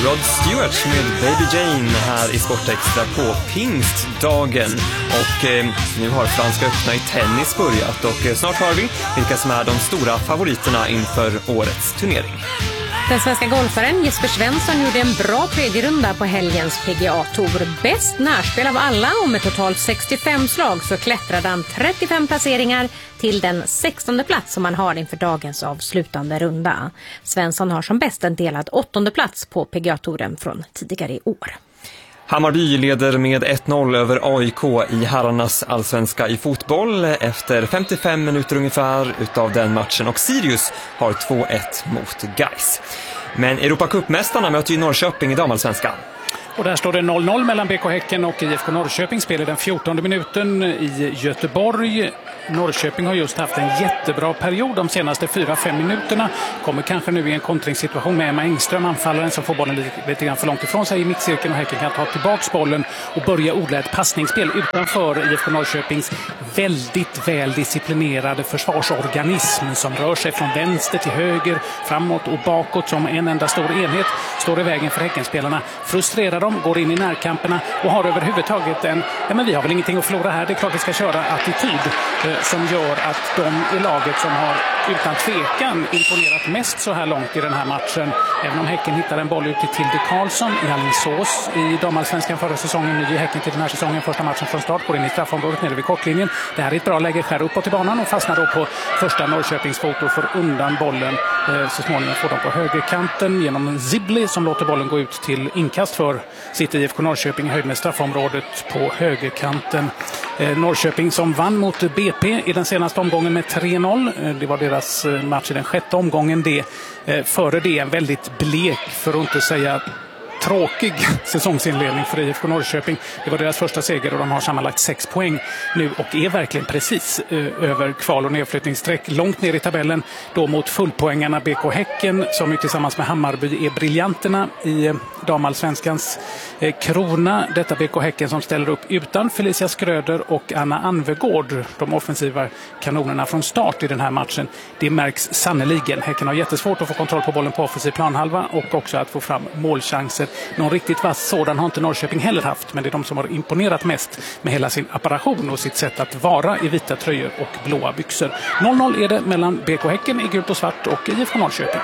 Rod Stewart med Baby Jane här i Sportextra på pingstdagen. Och nu har Franska öppna i tennis börjat och snart har vi vilka som är de stora favoriterna inför årets turnering. Den svenska golfaren Jesper Svensson gjorde en bra tredje runda på helgens PGA-tour. Bäst närspel av alla och med totalt 65 slag så klättrade han 35 placeringar till den 16:e plats som han har inför dagens avslutande runda. Svensson har som bäst en delad 8:e plats på PGA-touren från tidigare i år. Hammarby leder med 1-0 över AIK i herrarnas allsvenska i fotboll efter 55 minuter ungefär utav den matchen, och Sirius har 2-1 mot Gais. Men Europacupmästarna möter ju Norrköping i damallsvenskan. Och där står det 0-0 mellan BK Häcken och IFK Norrköping. Spelar den 14:e minuten i Göteborg. Norrköping har just haft en jättebra period de senaste 4-5 minuterna. Kommer kanske nu i en kontringssituation med Emma Engström, anfallaren som får bollen lite grann för långt ifrån sig i mittcirkeln, och Häcken kan ta tillbaka bollen och börja odla ett passningsspel utanför IFK Norrköpings väldigt väl disciplinerade försvarsorganism som rör sig från vänster till höger, framåt och bakåt som en enda stor enhet. Står i vägen för Häckenspelarna, frustrerar dem, går in i närkamperna och har överhuvudtaget men vi har väl ingenting att förlora här, det är klart vi ska köra attityd som gör att de i laget som har utan tvekan imponerat mest så här långt i den här matchen. Även om Häcken hittar en boll ut till Tilde Karlsson i Alingsås i damallsvenskan förra säsongen, ny i Häcken till den här säsongen, första matchen från start, går in i straffområdet nere vid kortlinjen. Det här är ett bra läge, skär uppåt i banan och fastnar då på första Norrköpingsfoto för undan bollen. Så småningom får de på högerkanten genom Zibli som låter bollen gå ut till inkast för sitt IFK Norrköping i höjd med straffområdet på högerkanten. Norrköping som vann mot BP i den senaste omgången med 3-0. Det var deras match i den 6:e omgången. Före det en väldigt blek, för att inte säga tråkig säsongsinledning för IFK Norrköping. Det var deras första seger och de har sammanlagt 6 poäng nu och är verkligen precis över kval- och nedflyttningssträck. Långt ner i tabellen då mot fullpoängarna BK Häcken som ju tillsammans med Hammarby är briljanterna i damallsvenskans krona. Detta BK Häcken som ställer upp utan Felicia Skröder och Anna Anvegård, de offensiva kanonerna från start i den här matchen. Det märks sannoliken. Häcken har jättesvårt att få kontroll på bollen på offensiv planhalva och också att få fram målchanser. Någon riktigt vass sådan har inte Norrköping heller haft, men det är de som har imponerat mest med hela sin apparation och sitt sätt att vara i vita tröjor och blåa byxor. 0-0 är det mellan BK Häcken i gult och svart och IFK Norrköping.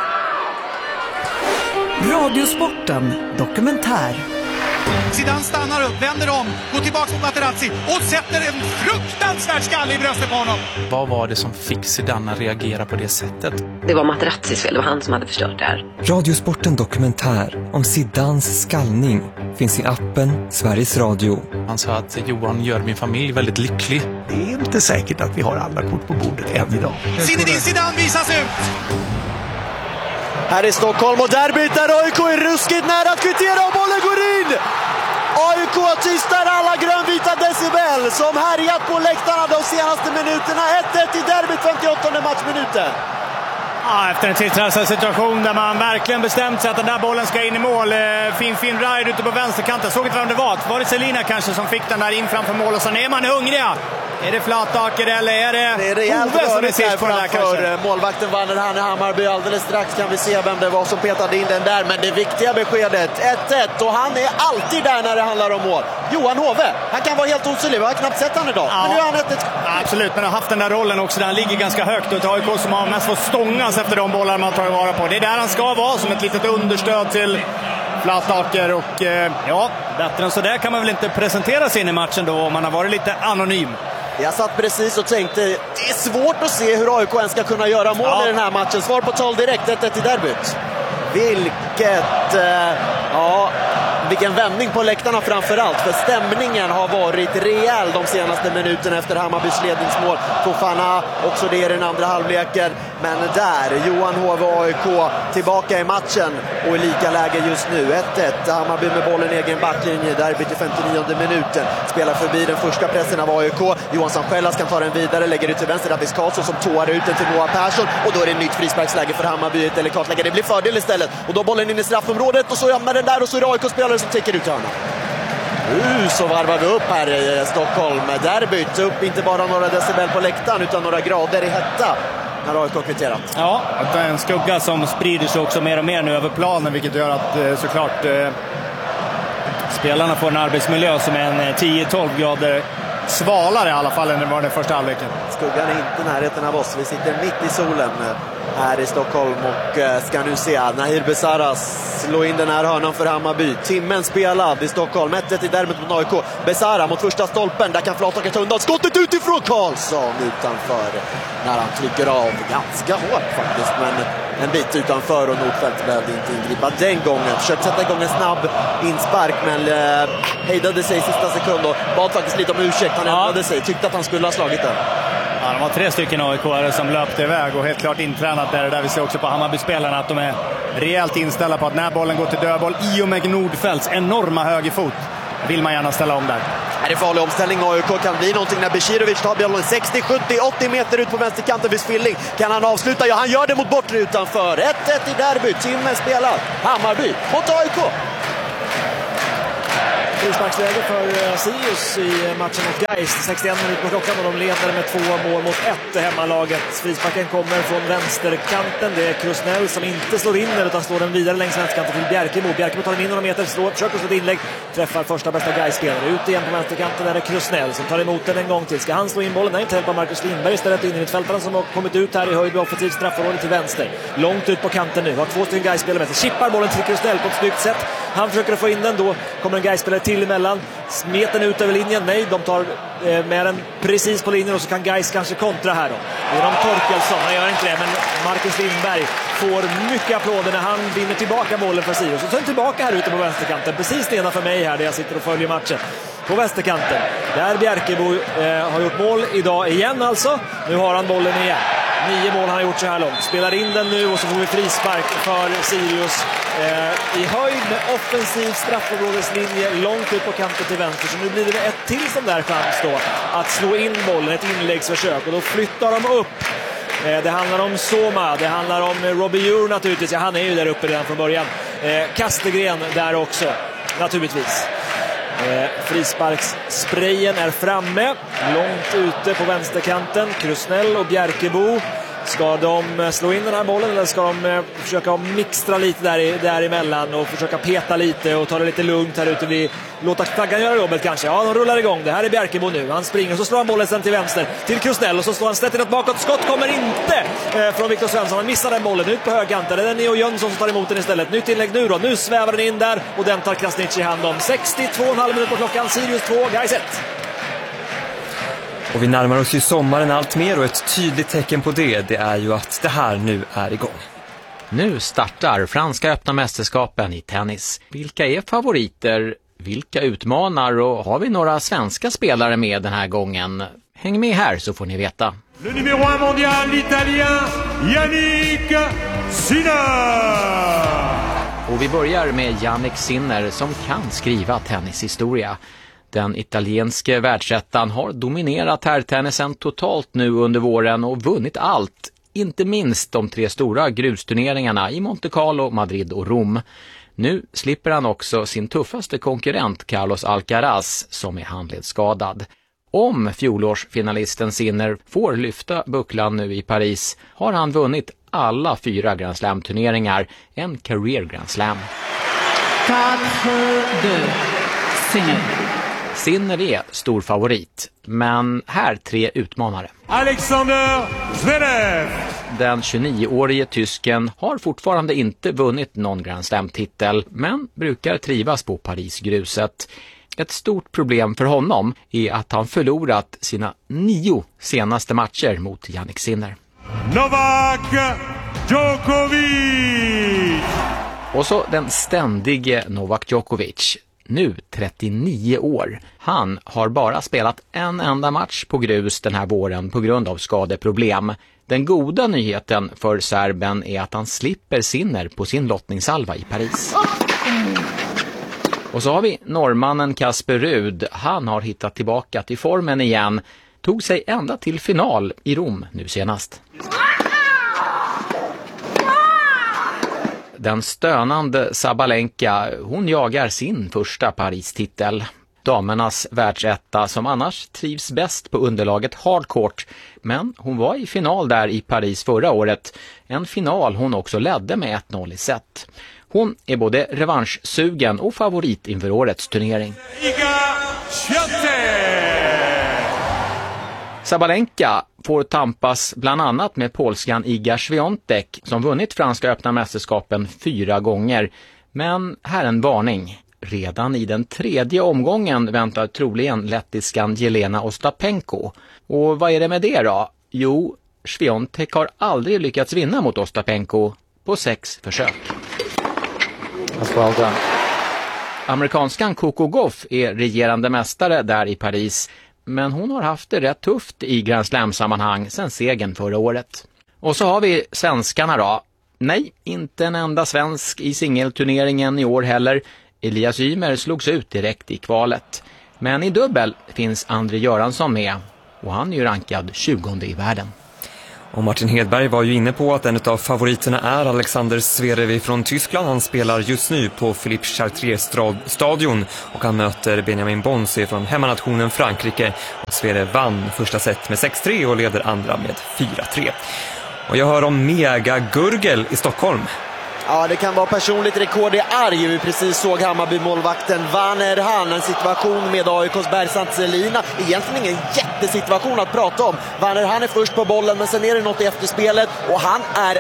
Radiosporten dokumentär. Zidane stannar upp, vänder om, går tillbaka mot Materazzi och sätter en fruktansvärd skalle i bröstet på honom. Vad var det som fick Zidane att reagera på det sättet? Det var Materazzis fel, det var han som hade förstört det här. Radiosporten dokumentär om Zidanes skallning finns i appen Sveriges Radio. Han sa att Johan gör min familj väldigt lycklig. Det är inte säkert att vi har alla kort på bordet än idag. Zinedine Zidane visas ut! Här i Stockholm och derbyt där AIK är ruskigt nära att kvittera och bollen går in! AIK tystar alla grönvita decibel som härjat på läktarna de senaste minuterna. 1-1 i derbyt, 58:e matchminuten. Ja, efter en tilltrasad situation där man verkligen bestämt sig att den där bollen ska in i mål. Fin ride ute på vänsterkanten. Såg inte vem det var det Selina kanske som fick den där in framför mål, och sen är man hungriga. Är det Flataker eller är det Ove som är sist på den där kanske? Målvakten vann den här i Hammarby. Alldeles strax kan vi se vem det var som petade in den där. Men det viktiga beskedet, 1-1. Och han är alltid där när det handlar om mål. Johan Hove, han kan vara helt osynlig. Jag har knappt sett han idag. Ja. Men nu är han 1-1. Absolut, men har haft den där rollen också där han ligger ganska högt. Och AIK som har mest fått stångas efter de bollar man tar vara på. Det är där han ska vara, som ett litet understöd till Flataker. Och ja, bättre än så där kan man väl inte presentera sig in i matchen då om man har varit lite anonym. Jag satt precis och tänkte, det är svårt att se hur AIK ska kunna göra mål i den här matchen. Svar på tal direkt, 1-1 i derbyt. Vilken vändning på läktarna framförallt. För stämningen har varit rejäl de senaste minuterna efter Hammarbys ledningsmål. Fofana också det i den andra halvleken. Men där, Johan Hove och AIK tillbaka i matchen och i lika läge just nu. 1-1, Hammarby med bollen egen backlinje. Derbyt i 59:e minuten. Spelar förbi den första pressen av AIK. Johansson Skällas kan ta den vidare, lägger ut till vänster. Davis Karlsson som tåar ut den till Noah Persson. Och då är det ett nytt frisparksläge för Hammarby. Ett delikat läge, det blir fördel istället. Och då bollen in i straffområdet och så hamnar den där och så är det AIK-spelare som täcker ut hörnan. Så varvar vi upp här i Stockholm. Derbyt upp inte bara några decibel på läktaren utan några grader i hetta. när AIK har kvitterat. Ja, det är en skugga som sprider sig också mer och mer nu över planen, vilket gör att såklart spelarna får en arbetsmiljö som är en 10-12 grader svalare i alla fall än det var den första halvleken. Skuggan är inte i närheten av oss. Vi sitter mitt i solen här i Stockholm och ska nu se Nahir Besara slå in den här hörnan för Hammarby. Timmen spelad i Stockholm. 1-1 i derbyt mot AIK. Besara mot första stolpen. Där kan Flataker ta undan skottet utifrån. Karlsson utanför när han trycker av ganska hårt faktiskt, men en bit utanför och Nordfeldt behövde inte ingripa den gången. Försökte sätta igång en snabb inspark men hejdade sig i sista sekund och bad faktiskt lite om ursäkt. Han ändrade sig, tyckte att han skulle ha slagit den. Ja, de var 3 stycken AIK-are som löpte iväg och helt klart intränat där vi ser också på Hammarby-spelarna att de är rejält inställda på att när bollen går till dödboll i och med Nordfeldts enorma högerfot vill man gärna ställa om där. Är det farlig omställning? AIK kan bli någonting när Beširović tar bollen 60, 70, 80 meter ut på vänsterkanten vid Spilling. Kan han avsluta? Ja, han gör det mot bortre utanför. 1-1 i derby. Timmen spelar. Hammarby mot AIK. Frisparksläge för Sirius i matchen mot Gais. 61 minuter på klockan och de leder med 2 mål mot 1 hemmalaget. Frisparken kommer från vänsterkanten. Det är Krusnell som inte slår in utan slår den vidare längs vänsterkanten till Bjerkemo. Bjerkemo tar den in några meter, försöker slå ett inlägg. Träffar första bästa Gais-spelare. Ut igen på vänsterkanten där är Krusnell som tar emot den en gång till. Ska han slå in bollen? Nej, inte på Marcus Lindberg istället in i mittfältaren som har kommit ut här i höjd med offensivt straffområde till vänster. Långt ut på kanten nu. Har 2 stycken Gais-spelare med sig. Chippar bollen till Krusnell på ett snyggt sätt. Han försöker få in den, då kommer en Gais-spelare till emellan. Smet den ut över linjen. Nej, de tar med den precis på linjen och så kan Gais kanske kontra här då. Genom Torkelsson, han gör inte det, men Marcus Lindberg får mycket applåder när han vinner tillbaka bollen för Sirius. Och så är han tillbaka här ute på vänsterkanten, precis nedanför mig här där jag sitter och följer matchen. På vänsterkanten, där Bjerkebo har gjort mål idag igen alltså. Nu har han bollen igen. 9 mål han har gjort så här långt. Spelar in den nu och så får vi frispark för Sirius i höjd med offensiv straffområdeslinje långt ut på kanten till vänster. Så nu blir det ett till som där chans då att slå in bollen, ett inläggsförsök, och då flyttar de upp. Det handlar om Soma, det handlar om Robbie Ure naturligtvis. Ja, han är ju där uppe redan från början. Kastegren där också naturligtvis. Frisparkssprayen är framme, långt ute på vänsterkanten. Krusnell och Bjerkebo, ska de slå in den här bollen eller ska de försöka mixtra lite däremellan och försöka peta lite och ta det lite lugnt här ute? Vi låter flaggan göra jobbet kanske. Ja, de rullar igång. Det här är Bjerkebo nu. Han springer och så slår han bollen sen till vänster till Krusnell och så slår han snett bakåt. Skott kommer inte från Viktor Svensson. Han missar den bollen ut på högkanten. Det är Neo Jönsson som tar emot den istället. Nytt inlägg nu då. Nu svävar den in där och den tar Krasnic i hand om. 62,5 minuter på klockan. Sirius 2, Gais 1. Och vi närmar oss ju sommaren allt mer och ett tydligt tecken på det är ju att det här nu är igång. Nu startar franska öppna mästerskapen i tennis. Vilka är favoriter? Vilka utmanar? Och har vi några svenska spelare med den här gången? Häng med här så får ni veta. Le numéro 1 mondial, l'italien Jannik Sinner! Och vi börjar med Jannik Sinner som kan skriva tennishistoria. Den italienske världsettan har dominerat herrtennisen totalt nu under våren och vunnit allt. Inte minst de 3 stora grusturneringarna i Monte Carlo, Madrid och Rom. Nu slipper han också sin tuffaste konkurrent Carlos Alcaraz som är handledsskadad. Om fjolårsfinalisten Sinner får lyfta bucklan nu i Paris har han vunnit alla 4 Grand Slam-turneringar, en career Grand Slam. 4-2, Sinner. Sinner är stor favorit, men här 3 utmanare. Alexander Zverev. Den 29-årige tysken har fortfarande inte vunnit någon Grand Slam-titel, men brukar trivas på Paris-gruset. Ett stort problem för honom är att han förlorat sina 9 senaste matcher mot Jannik Sinner. Novak Djokovic. Och så den ständige Novak Djokovic. Nu 39 år. Han har bara spelat en enda match på grus den här våren på grund av skadeproblem. Den goda nyheten för serben är att han slipper Sinner på sin lottningssalva i Paris. Och så har vi norrmannen Casper Ruud. Han har hittat tillbaka till formen igen. Tog sig ända till final i Rom nu senast. Den stönande Sabalenka, hon jagar sin första Paris-titel. damernas världsetta som annars trivs bäst på underlaget hardcourt. Men hon var i final där i Paris förra året. En final hon också ledde med 1-0 i set. Hon är både revanschsugen och favorit inför årets turnering. Sabalenka får tampas bland annat med polskan Iga Świątek som vunnit franska öppna mästerskapen 4 gånger. Men här en varning. Redan i den 3:e omgången väntar troligen lettiskan Jelena Ostapenko. Och vad är det med det då? Jo, Świątek har aldrig lyckats vinna mot Ostapenko på 6 försök. Well done. Amerikanskan Coco Gauff är regerande mästare där i Paris. Men hon har haft det rätt tufft i Grand Slam-sammanhang sedan segern förra året. Och så har vi svenskarna då. Nej, inte en enda svensk i singelturneringen i år heller. Elias Ymer slogs ut direkt i kvalet. Men i dubbel finns André Göransson med. Och han är ju rankad 20:e i världen. Och Martin Hedberg var ju inne på att en av favoriterna är Alexander Zverev från Tyskland. Han spelar just nu på Philippe Chartier-stadion och han möter Benjamin Bonzi från hemmanationen Frankrike. Och Zverev vann första set med 6-3 och leder andra med 4-3. Och jag hör om Mega Gurgel i Stockholm. Ja, det kan vara personligt rekord i arg. Vi precis såg Hammarby-målvakten Werner Hahn. En situation med AIKs Bersant Selina. Egentligen ingen jättesituation att prata om. Werner Hahn är först på bollen, men sen är det något i efterspelet. Och han är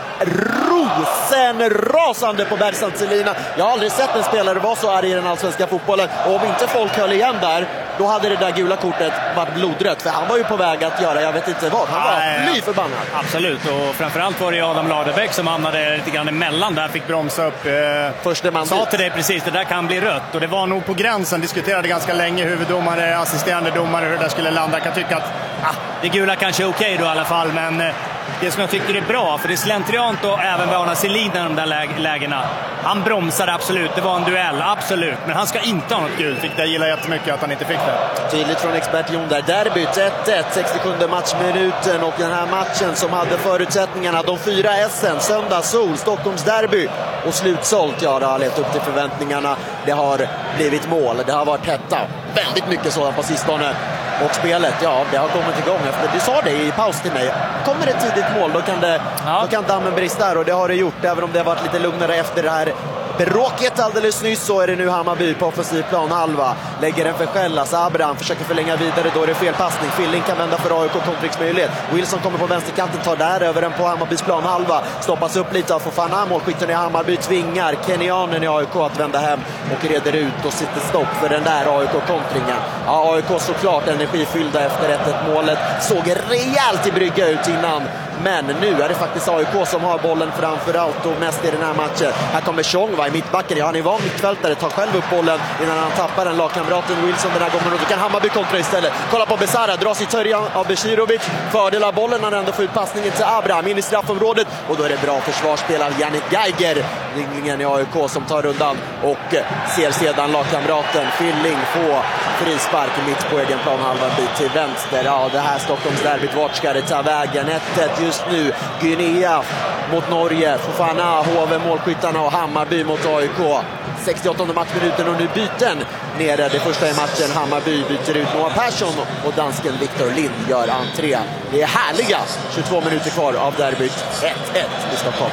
rosenrasande på Bersant Selina. Jag har aldrig sett en spelare vara så arg i den allsvenska fotbollen. Och om inte folk höll igen där, då hade det där gula kortet varit blodrött. För han var ju på väg att göra, jag vet inte vad. Han var fly förbannad. Absolut, och framförallt var det Adam Ladebäck som hamnade lite grann emellan där. Fick bromsa upp. Första man sa till dig precis, det där kan bli rött. Och det var nog på gränsen, diskuterade ganska länge huvuddomare, assisterande domare, hur det där skulle landa. Jag kan tycka att det gula kanske är okej då i alla fall, men det som jag tycker är bra, för det är slentriant och även Werner Selin i de där lägena. Han bromsade absolut, det var en duell, absolut. Men han ska inte ha något gult, jag gillar jättemycket att han inte fick det. Tydligt från expert Jon där. Derbyt 1-1, 67 matchminuten, och den här matchen som hade förutsättningarna, de 4 S:en, söndag, sol, Stockholms derby och slutsålt. Ja, det har lett upp till förväntningarna. Det har blivit mål, det har varit hetta. Väldigt mycket sådant på sistone. Och spelet, ja, det har kommit igång efter. Du sa det i paus till mig. Kommer det tidigt mål, då kan dammen brista här, och det har det gjort. Även om det har varit lite lugnare efter det här bråket alldeles nyss, så är det nu Hammarby på offensiv plan halva. Lägger den för Skällas. Abraham försöker förlänga vidare, då är det fel passning. Filling kan vända för AIK, kontringsmöjlighet. Wilson kommer på vänsterkanten, tar där över den på Hammarbys plan halva. Stoppas upp lite av Fofana. Målskytten i Hammarby tvingar Kenyanen i AIK att vända hem och reder ut och sitter stopp för den där AIK-kontringen. Ja, AIK såklart energifyllda efter 1-1 målet. Såg rejält i brygga ut innan. Men nu är det faktiskt AIK som har bollen framförallt och mest i den här matchen. Här kommer Tjong i mittbacken. Ja, han är van mittfältare, tar själv upp bollen innan han tappar den. Lagkamraten Wilson den här gången, och då kan Hammarby kontra istället. Kolla på Besara, dras i törjan av Besirovic. Fördel av bollen, han ändå får ut passningen till Abraham in i straffområdet, och då är det bra försvarsspel av Jannik Geiger, ringlingen i AIK, som tar undan och ser sedan lagkamraten Filling få frispark mitt på egen plan halva bit till vänster. Ja, det här Stockholms derbyt, vart ska det ta vägen? 1-1 just nu. Guinea mot Norge, Fofana, HV målskyttarna, och Hammarby mot AIK. 68 matchminuten och nu byten nere. Det första i matchen, Hammarby byter ut Noah Persson och dansken Victor Lind gör entré. Det är härliga 22 minuter kvar av derbyt. 1-1 i Stockholm.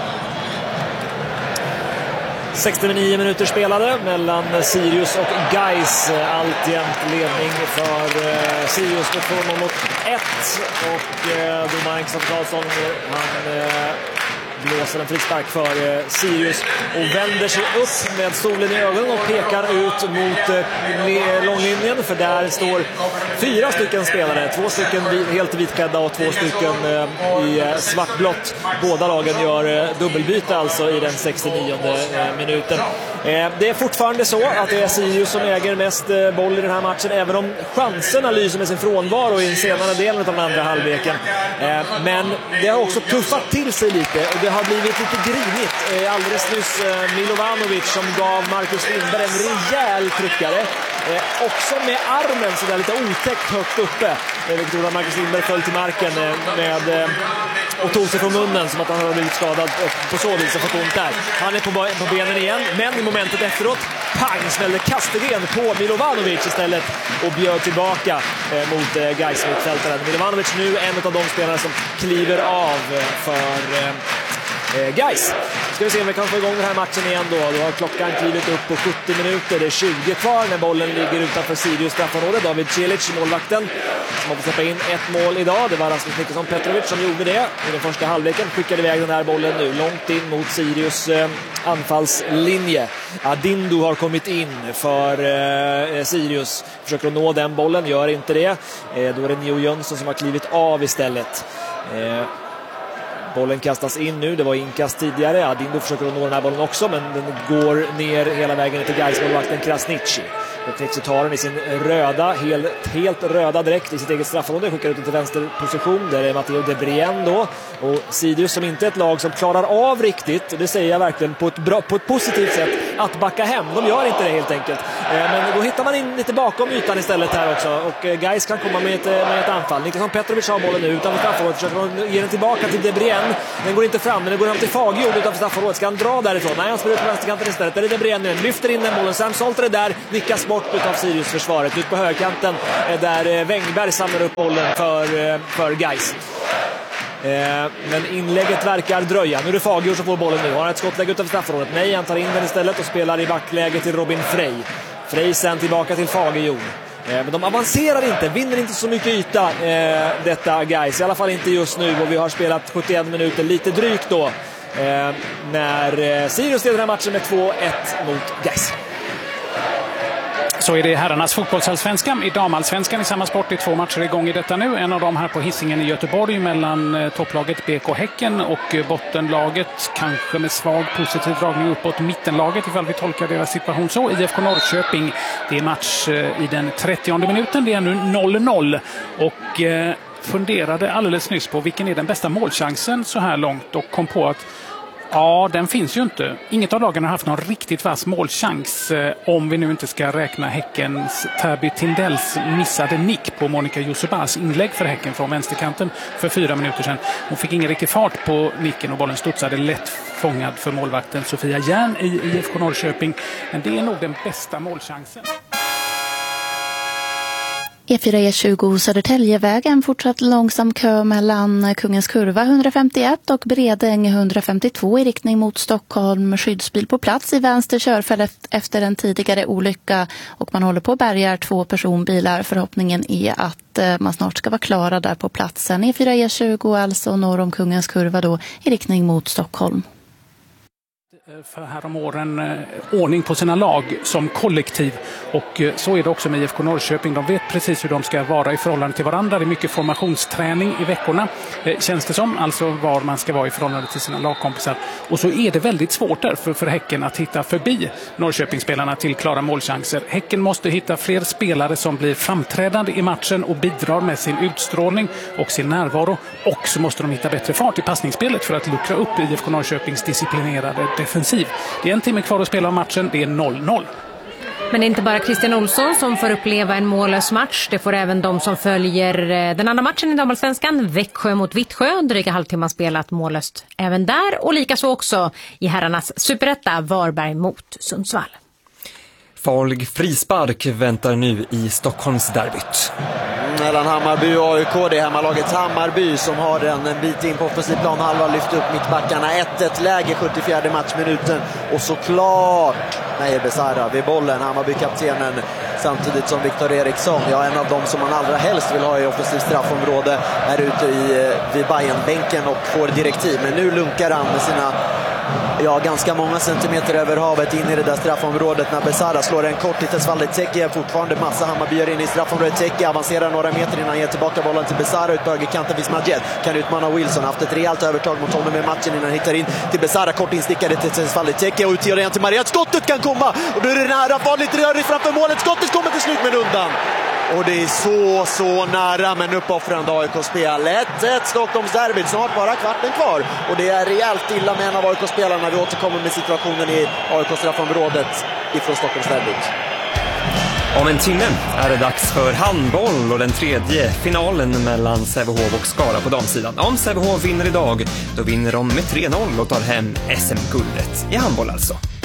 69 minuter spelade mellan Sirius och Gais. Alltjämt ledning för Sirius med 2-0 mot 1. Och domaren Xander Karlsson, han blåser en frispark för Sirius och vänder sig upp med solen i ögonen och pekar ut mot långlinjen, för där står 4 stycken spelare, 2 stycken helt vitklädda och 2 stycken i svartblått. Båda lagen gör dubbelbyte alltså i den 69:e minuten. Det är fortfarande så att det är Sirius som äger mest boll i den här matchen, även om chanserna lyser med sin frånvaro i den senare delen av den andra halvleken. Men det har också tuffat till sig lite och det har blivit lite grinigt. Alldeles nyss Milovanovic som gav Marcus Lindberg en rejäl tryckare. också med armen så där lite otäckt högt uppe. Vilket gjorde att Marcus Lindberg föll till marken och tog sig från munnen som att han hade blivit skadad på så vis och fått ont där. Han är på benen igen, men i momentet efteråt pang smällde Kastegren på Milovanovic istället och bjöd tillbaka mot Gais mittfältaren. Milovanovic nu en av de spelare som kliver av för Gais. Ska vi se om vi kan få igång den här matchen igen då. Då har klockan klivit upp på 70 minuter. Det är 20 kvar när bollen ligger utanför Sirius straffområde. David Celic, målvakten, som har fått släppa in ett mål idag. Det var Rasmus Niklasson Petrovic som gjorde det i den första halvleken. Skickade iväg den här bollen nu långt in mot Sirius anfallslinje. Adindu har kommit in för Sirius. Försöker att nå den bollen, gör inte det. Då är det Neo Jönsson som har klivit av istället. Bollen kastas in nu, det var inkast tidigare. Adindu försöker att nå den här bollen också, men den går ner hela vägen till Gais-målvakten Krasniqi. Krasniqi tar den i sin röda, helt röda dräkt i sitt eget straffområde. Skickar ut den till vänsterposition, där är Matteo De Brien då. Och Sirius som inte är ett lag som klarar av riktigt, och det säger jag verkligen på ett positivt sätt, att backa hem. De gör inte det helt enkelt. Men då hittar man in lite bakom ytan istället här också. Och Gais kan komma med ett anfall. Niklasson Petrovic har bollen nu utanför straffområdet. Försöker ge den tillbaka till De Brien. Den går inte fram, men den går hem till Fagerjord utanför straffområdet. Ska han dra därifrån? Nej, han spelar ut på vänsterkanten istället. Där är De Brien nu. Lyfter in den bollen. Sam Solter är där. Nickas bort utav Sirius försvaret. Ut på högerkanten där Wängberg samlar upp bollen för Gais. Men inlägget verkar dröja. Nu är det Fagerjord som får bollen nu. Har ett skottlägg utanför straffområdet. Nej, han tar in den istället och spelar i backläge till Robin Frey. Frey sen tillbaka till Fagerjord. Men de avancerar inte, vinner inte så mycket yta detta Gais. I alla fall inte just nu, och vi har spelat 71 minuter lite drygt då. När Sirius leder den här matchen med 2-1 mot Gais. Så är det herrarnas fotbollsallsvenskan. I damallsvenskan i samma sport är 2 matcher igång i detta nu. En av dem här på Hisingen i Göteborg mellan topplaget BK Häcken och bottenlaget, kanske med svag positiv dragning uppåt, mittenlaget ifall vi tolkar deras situation så, IFK Norrköping. Det är match i den 30:e minuten. Det är nu 0-0 och funderade alldeles nyss på vilken är den bästa målchansen så här långt och kom på att ja, den finns ju inte. Inget av lagen har haft någon riktigt vass målchans om vi nu inte ska räkna Häckens Terby Tindells missade nick på Monica Josebas inlägg för Häcken från vänsterkanten för 4 minuter sedan. Hon fick ingen riktig fart på nicken och bollen studsade lätt fångad för målvakten Sofia Järn i IFK Norrköping. Men det är nog den bästa målchansen. E4-E20 Södertäljevägen fortsatt långsam kö mellan Kungens Kurva 151 och Bredäng 152 i riktning mot Stockholm. Skyddsbil på plats i vänster körfält efter en tidigare olycka och man håller på att bärga 2 personbilar. Förhoppningen är att man snart ska vara klara där på platsen. E4-E20 alltså norr om Kungens Kurva då i riktning mot Stockholm. För här om åren ordning på sina lag som kollektiv, och så är det också med IFK Norrköping. De vet precis hur de ska vara i förhållande till varandra. Det är mycket formationsträning i veckorna, känns det som, alltså var man ska vara i förhållande till sina lagkompisar. Och så är det väldigt svårt där för Häcken att hitta förbi Norrköpingsspelarna till klara målchanser. Häcken måste hitta fler spelare som blir framträdande i matchen och bidrar med sin utstrålning och sin närvaro, och så måste de hitta bättre fart i passningsspelet för att luckra upp IFK Norrköpings disciplinerade defensiv. Det är 1 timme kvar att spela av matchen, det är 0-0. Men det är inte bara Christian Olsson som får uppleva en mållös match. Det får även de som följer den andra matchen i damallsvenskan, Växjö mot Vittsjö. Dryga halvtimmar spelat mållöst även där, och likaså också i herrarnas superetta Varberg mot Sundsvall. Farlig frispark väntar nu i Stockholmsderbyt. Mellan Hammarby och AIK, det är hemmalagets Hammarby som har en bit in på offensiv plan, halva lyft upp mittbackarna, 1-1 läge 74 matchminuten, och såklart Meyer Besara vid bollen, Hammarby-kaptenen, samtidigt som Viktor Eriksson, en av dem som man allra helst vill ha i offensiv straffområde, är ute vid Bayern-bänken och får direktiv, men nu lunkar han med sina ganska många centimeter över havet in i det där straffområdet när Besara slår en kort till Tesvalde Teki. Fortfarande massa Hammarbyar in i straffområdet. Teki avancerar några meter innan han ger tillbaka bollen till Besara ut på högerkanten. Vismajed kan utmana Wilson, haft ett rejält övertag mot honom i matchen innan han hittar in till Besara. Kort instickade till Tesvalde Teki och ut igen till Maria. Skottet kan komma och då är det nära, farligt rörigt framför målet. Skottet kommer till slut, men undan. Och det är så nära, men uppoffrande AIK-spel. 1-1 Stockholmsderbyt, snart bara kvarten kvar. Och det är rejält illa med en av AIK-spelarna. Vi återkommer med situationen i AIK-straffområdet ifrån Stockholmsderbyt. Om en timme är det dags för handboll och den tredje finalen mellan Sävehof och Skara på damsidan. Om Sävehof vinner idag, då vinner de med 3-0 och tar hem SM-guldet i handboll alltså.